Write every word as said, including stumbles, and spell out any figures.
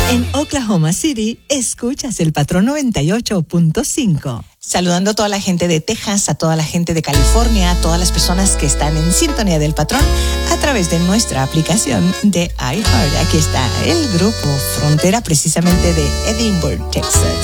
En Oklahoma City, escuchas el Patrón noventa y ocho punto cinco. Saludando a toda la gente de Texas, a toda la gente de California, a todas las personas que están en sintonía del Patrón a través de nuestra aplicación de iHeart. Aquí está el grupo Frontera, precisamente de Edinburgh, Texas.